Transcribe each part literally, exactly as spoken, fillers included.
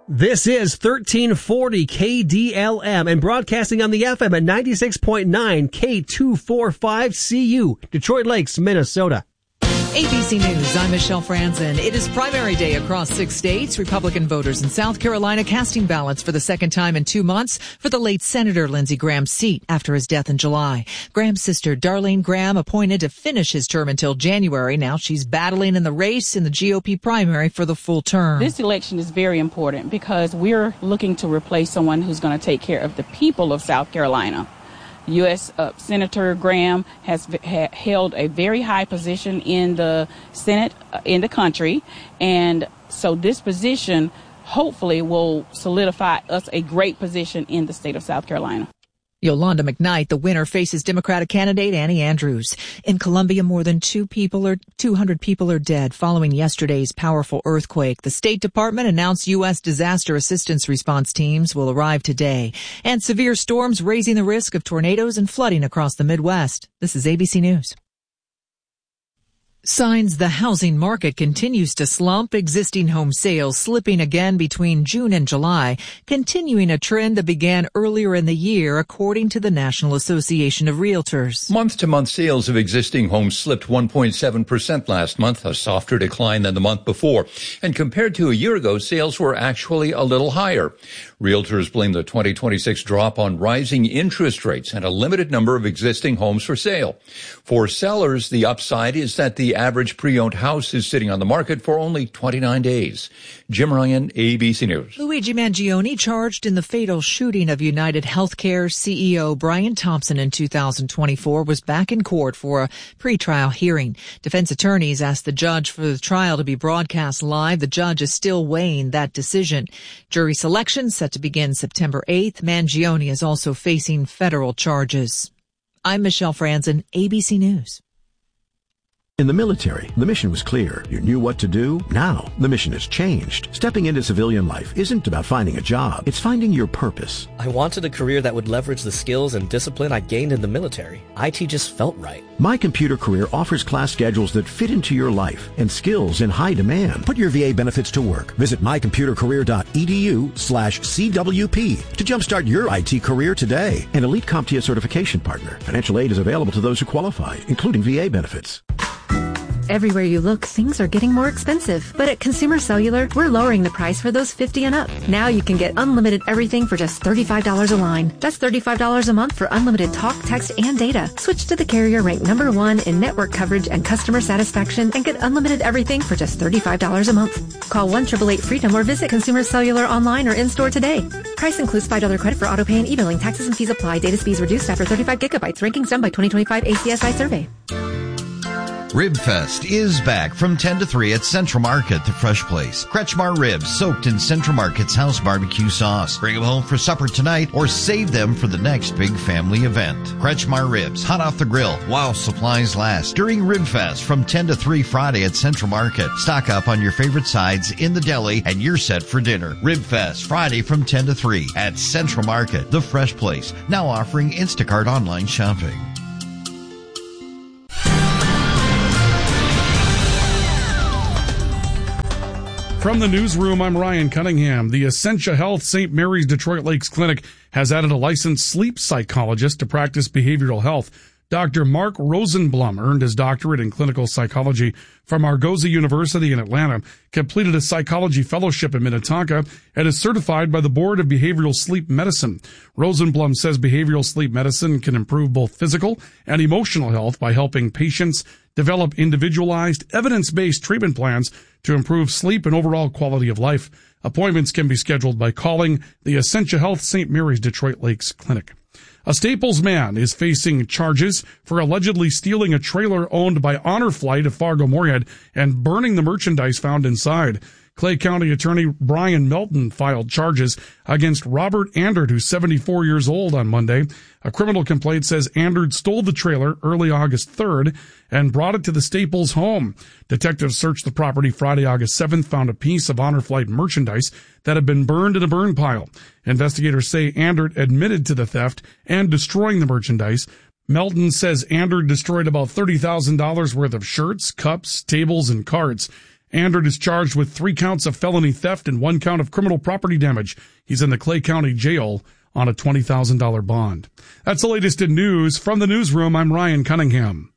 This is thirteen forty K D L M and broadcasting on the F M at ninety-six point nine K two forty-five C U, Detroit Lakes, Minnesota. A B C News, I'm Michelle Franzen. It is primary day across six states. Republican voters in South Carolina casting ballots for the second time in two months for the late Senator Lindsey Graham's seat after his death in July. Graham's sister, Darlene Graham, appointed to finish his term until January. Now she's battling in the race in the G O P primary for the full term. This election is very important because we're looking to replace someone who's going to take care of the people of South Carolina. U S Uh, Senator Graham has ha- held a very high position in the Senate uh, in the country, and so this position hopefully will solidify us a great position in the state of South Carolina. Yolanda McKnight, the winner, faces Democratic candidate Annie Andrews. In Colombia, more than two people are, two hundred people are dead following yesterday's powerful earthquake. The State Department announced U S disaster assistance response teams will arrive today. And severe storms raising the risk of tornadoes and flooding across the Midwest. This is A B C News. Signs the housing market continues to slump, existing home sales slipping again between June and July, continuing a trend that began earlier in the year, according to the National Association of Realtors. Month-to-month sales of existing homes slipped one point seven percent last month, a softer decline than the month before. And compared to a year ago, sales were actually a little higher. Realtors blame the twenty twenty-six drop on rising interest rates and a limited number of existing homes for sale. For sellers, the upside is that the average pre-owned house is sitting on the market for only twenty-nine days. Jim Ryan, A B C News. Luigi Mangione, charged in the fatal shooting of United Healthcare C E O Brian Thompson in two thousand twenty-four, was back in court for a pretrial hearing. Defense attorneys asked the judge for the trial to be broadcast live. The judge is still weighing that decision. Jury selection set to begin September eighth. Mangione is also facing federal charges. I'm Michelle Franzen, A B C News. In the military, the mission was clear. You knew what to do. Now, the mission has changed. Stepping into civilian life isn't about finding a job. It's finding your purpose. I wanted a career that would leverage the skills and discipline I gained in the military. I T just felt right. My Computer Career offers class schedules that fit into your life and skills in high demand. Put your V A benefits to work. Visit mycomputercareer.edu slash CWP to jumpstart your I T career today. An Elite CompTIA certification partner. Financial aid is available to those who qualify, including V A benefits. Everywhere you look, things are getting more expensive. But at Consumer Cellular, we're lowering the price for those fifty and up. Now you can get unlimited everything for just thirty-five dollars a line. That's thirty-five dollars a month for unlimited talk, text, and data. Switch to the carrier ranked number one in network coverage and customer satisfaction and get unlimited everything for just thirty-five dollars a month. Call one eight eight eight FREEDOM or visit Consumer Cellular online or in-store today. Price includes five dollars credit for auto pay and e-billing. Taxes and fees apply. Data speeds reduced after thirty-five gigabytes. Rankings done by twenty twenty-five A C S I survey. Ribfest is back from ten to three at Central Market, the fresh place. Kretschmar ribs soaked in Central Market's house barbecue sauce. Bring them home for supper tonight or save them for the next big family event. Kretschmar ribs, hot off the grill while supplies last. During Ribfest from ten to three Friday at Central Market. Stock up on your favorite sides in the deli and you're set for dinner. Ribfest Friday from ten to three at Central Market, the fresh place. Now offering Instacart online shopping. From the newsroom, I'm Ryan Cunningham. The Essentia Health Saint Mary's Detroit Lakes Clinic has added a licensed sleep psychologist to practice behavioral health. Doctor Mark Rosenblum earned his doctorate in clinical psychology from Argosy University in Atlanta, completed a psychology fellowship in Minnetonka, and is certified by the Board of Behavioral Sleep Medicine. Rosenblum says behavioral sleep medicine can improve both physical and emotional health by helping patients develop individualized, evidence-based treatment plans to improve sleep and overall quality of life. Appointments can be scheduled by calling the Essentia Health Saint Mary's Detroit Lakes Clinic. A Staples man is facing charges for allegedly stealing a trailer owned by Honor Flight of Fargo-Moorhead and burning the merchandise found inside. Clay County Attorney Brian Melton filed charges against Robert Andert, who's seventy-four years old, on Monday. A criminal complaint says Andert stole the trailer early August third and brought it to the Staples home. Detectives searched the property Friday, August seventh, found a piece of Honor Flight merchandise that had been burned in a burn pile. Investigators say Andert admitted to the theft and destroying the merchandise. Melton says Andert destroyed about thirty thousand dollars worth of shirts, cups, tables, and carts. Andert is charged with three counts of felony theft and one count of criminal property damage. He's in the Clay County Jail on a twenty thousand dollars bond. That's the latest in news. From the newsroom, I'm Ryan Cunningham.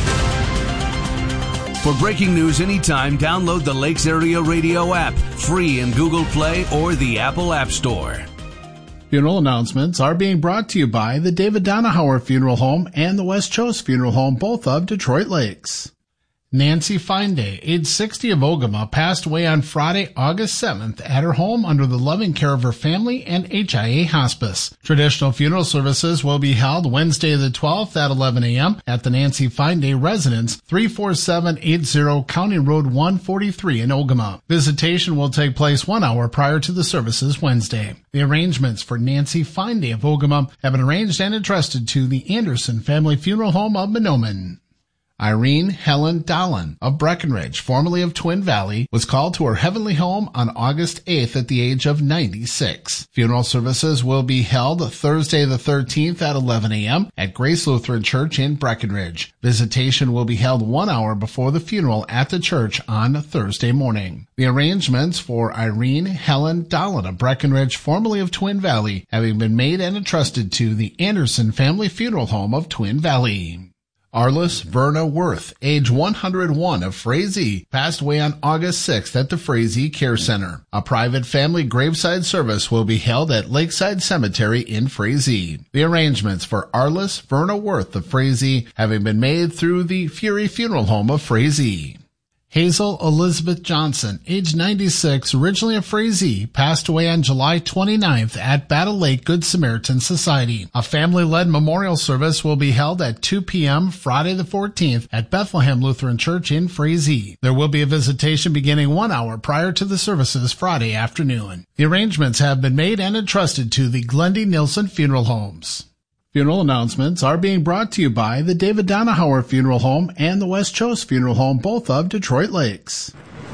For breaking news anytime, download the Lakes Area Radio app, free in Google Play or the Apple App Store. Funeral announcements are being brought to you by the David Donahauer Funeral Home and the West Chose Funeral Home, both of Detroit Lakes. Nancy Fineday, age sixty, of Ogama, passed away on Friday, August seventh at her home under the loving care of her family and H I A Hospice. Traditional funeral services will be held Wednesday the twelfth at eleven a.m. at the Nancy Fineday Residence, three four seven eight zero County Road one forty-three in Ogama. Visitation will take place one hour prior to the services Wednesday. The arrangements for Nancy Fineday of Ogama have been arranged and entrusted to the Anderson Family Funeral Home of Mahnomen. Irene Helen Dolan of Breckenridge, formerly of Twin Valley, was called to her heavenly home on August eighth at the age of ninety-six. Funeral services will be held Thursday the thirteenth at eleven a.m. at Grace Lutheran Church in Breckenridge. Visitation will be held one hour before the funeral at the church on Thursday morning. The arrangements for Irene Helen Dolan of Breckenridge, formerly of Twin Valley, having been made and entrusted to the Anderson Family Funeral Home of Twin Valley. Arliss Verna Worth, age one hundred one, of Frazee, passed away on August sixth at the Frazee Care Center. A private family graveside service will be held at Lakeside Cemetery in Frazee. The arrangements for Arliss Verna Worth of Frazee having been made through the Fury Funeral Home of Frazee. Hazel Elizabeth Johnson, age ninety-six, originally of Frazee, passed away on July twenty-ninth at Battle Lake Good Samaritan Society. A family-led memorial service will be held at two p.m. Friday the fourteenth at Bethlehem Lutheran Church in Frazee. There will be a visitation beginning one hour prior to the services Friday afternoon. The arrangements have been made and entrusted to the Glendy Nilsson Funeral Homes. Funeral announcements are being brought to you by the David Donahauer Funeral Home and the West Chose Funeral Home, both of Detroit Lakes.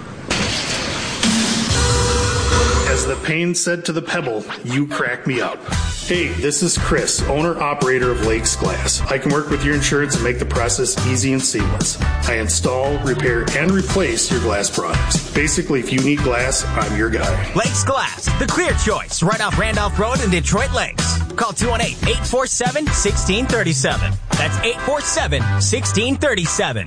As the pain said to the pebble, you crack me up. Hey, this is Chris, owner-operator of Lakes Glass. I can work with your insurance and make the process easy and seamless. I install, repair, and replace your glass products. Basically, if you need glass, I'm your guy. Lakes Glass, the clear choice, right off Randolph Road in Detroit Lakes. Call two one eight, eight four seven, one six three seven. That's eight four seven, one six three seven.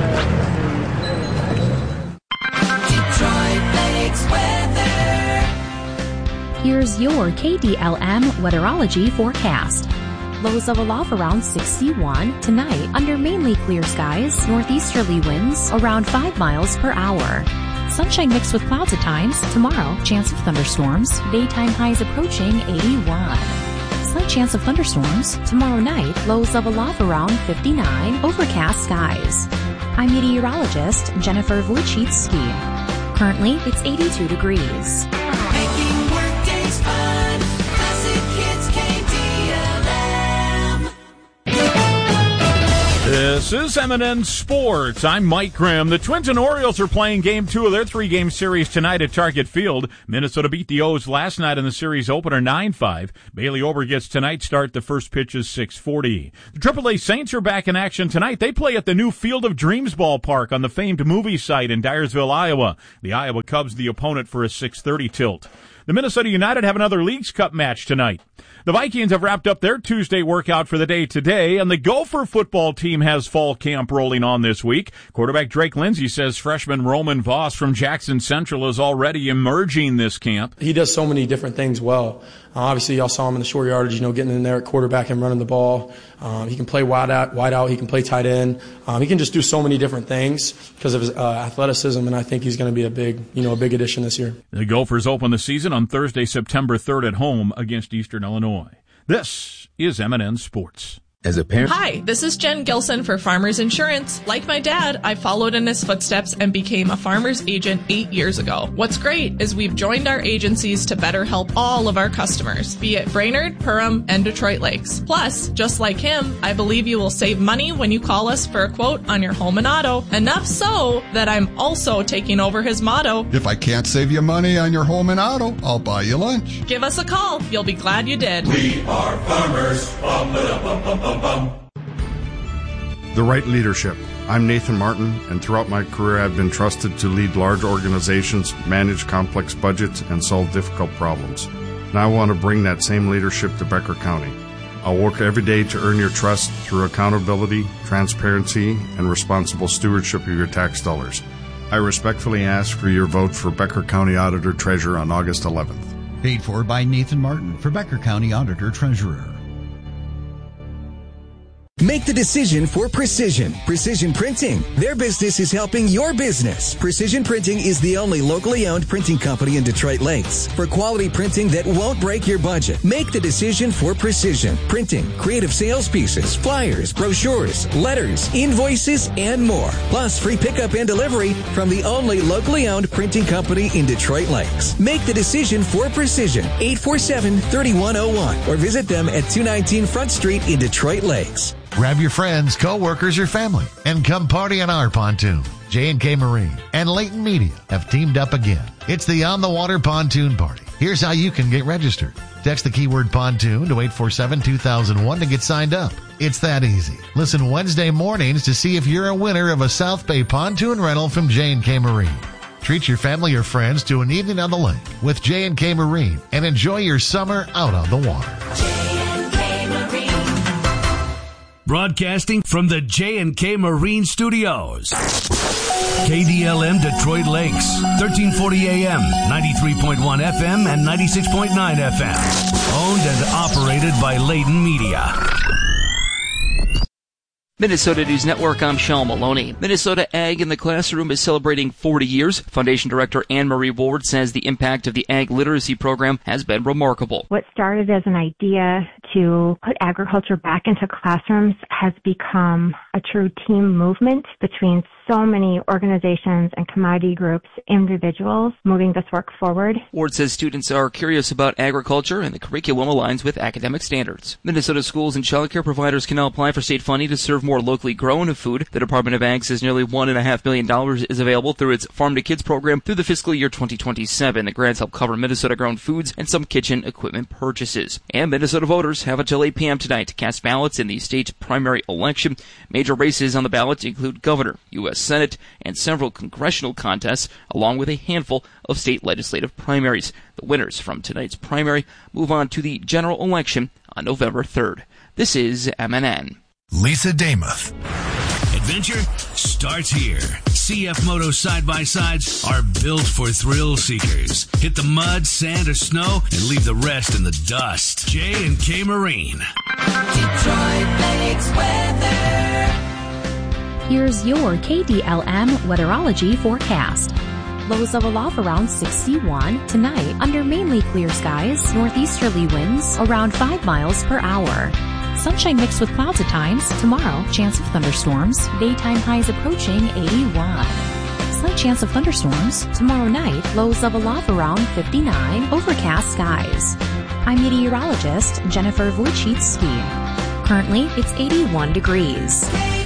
Detroit Lakes weather. Here's your K D L M weatherology forecast. Lows of a low around sixty-one. Tonight, under mainly clear skies, northeasterly winds around five miles per hour. Sunshine mixed with clouds at times. Tomorrow, chance of thunderstorms. Daytime highs approaching eighty-one. Slight chance of thunderstorms. Tomorrow night, lows of a low around fifty-nine. Overcast skies. I'm meteorologist Jennifer Wojcicki. Currently, it's eighty-two degrees. Making workdays fun. Classic Hits K D L M. This is M and N Sports. I'm Mike Grimm. The Twins and Orioles are playing game two of their three-game series tonight at Target Field. Minnesota beat the O's last night in the series opener nine five. Bailey Ober gets tonight's start. The first pitch is six forty. The triple A Saints are back in action tonight. They play at the new Field of Dreams ballpark on the famed movie site in Dyersville, Iowa. The Iowa Cubs the opponent for a six thirty tilt. The Minnesota United have another Leagues Cup match tonight. The Vikings have wrapped up their Tuesday workout for the day today, and the Gopher football team has fall camp rolling on this week. Quarterback Drake Lindsey says freshman Roman Voss from Jackson Central is already emerging this camp. He does so many different things well. Uh, obviously, y'all saw him in the short yardage, you know, getting in there at quarterback and running the ball. Um, he can play wide out, wide out. He can play tight end. Um, he can just do so many different things because of his uh, athleticism, and I think he's going to be a big, you know, a big addition this year. The Gophers open the season on Thursday, September third at home against Eastern Illinois. This is M and N Sports. As a parent. Hi, this is Jen Gilson for Farmers Insurance. Like my dad, I followed in his footsteps and became a farmer's agent eight years ago. What's great is we've joined our agencies to better help all of our customers, be it Brainerd, Perham, and Detroit Lakes. Plus, just like him, I believe you will save money when you call us for a quote on your home and auto. Enough so that I'm also taking over his motto. If I can't save you money on your home and auto, I'll buy you lunch. Give us a call. You'll be glad you did. We are farmers. Bum, ba, da, bum, bum, bum, bum. The right leadership, I'm Nathan Martin, and throughout my career I've been trusted to lead large organizations, manage complex budgets, and solve difficult problems. Now I want to bring that same leadership to Becker County. I'll work every day to earn your trust through accountability, transparency, and responsible stewardship of your tax dollars. I respectfully ask for your vote for Becker County Auditor Treasurer on August eleventh. Paid for by Nathan Martin for Becker County Auditor Treasurer. Make the decision for Precision. Precision Printing. Their business is helping your business. Precision Printing is the only locally owned printing company in Detroit Lakes. For quality printing that won't break your budget, make the decision for Precision Printing. Creative sales pieces, flyers, brochures, letters, invoices, and more. Plus free pickup and delivery from the only locally owned printing company in Detroit Lakes. Make the decision for Precision. eight four seven, three one zero one or visit them at two nineteen Front Street in Detroit Lakes. Grab your friends, co-workers, or family, and come party on our pontoon. J and K Marine and Leighton Media have teamed up again. It's the On the Water Pontoon Party. Here's how you can get registered. Text the keyword pontoon to eight four seven, two thousand one to get signed up. It's that easy. Listen Wednesday mornings to see if you're a winner of a South Bay pontoon rental from J and K Marine. Treat your family or friends to an evening on the lake with J and K Marine and enjoy your summer out on the water. Broadcasting from the J and K Marine Studios. K D L M Detroit Lakes, thirteen forty A M, ninety-three point one F M, and ninety-six point nine F M. Owned and operated by Leighton Media. Minnesota News Network, I'm Sean Maloney. Minnesota Ag in the Classroom is celebrating forty years. Foundation Director Anne-Marie Ward says the impact of the Ag Literacy Program has been remarkable. What started as an idea to put agriculture back into classrooms has become a true team movement between so many organizations and commodity groups, individuals moving this work forward. Ward says students are curious about agriculture and the curriculum aligns with academic standards. Minnesota schools and child care providers can now apply for state funding to serve more locally grown food. The Department of Ag says nearly one and a half million dollars is available through its Farm to Kids program through the fiscal year twenty twenty-seven. The grants help cover Minnesota-grown foods and some kitchen equipment purchases. And Minnesota voters have until eight p.m. tonight to cast ballots in the state primary election. Major races on the ballot include governor, U S Senate, and several congressional contests, along with a handful of state legislative primaries. The winners from tonight's primary move on to the general election on November third. This is M N N. Lisa Damuth. Adventure starts here. C F Moto side-by-sides are built for thrill seekers. Hit the mud, sand, or snow, and leave the rest in the dust. J and K Marine. Detroit Lakes weather. Here's your K D L M weatherology forecast. Lows of aloft around sixty-one. Tonight, under mainly clear skies, northeasterly winds around five miles per hour. Sunshine mixed with clouds at times. Tomorrow, chance of thunderstorms. Daytime highs approaching eighty-one. Slight chance of thunderstorms. Tomorrow night, lows of aloft around fifty-nine. Overcast skies. I'm meteorologist Jennifer Wojcicki. Currently, it's eighty-one degrees.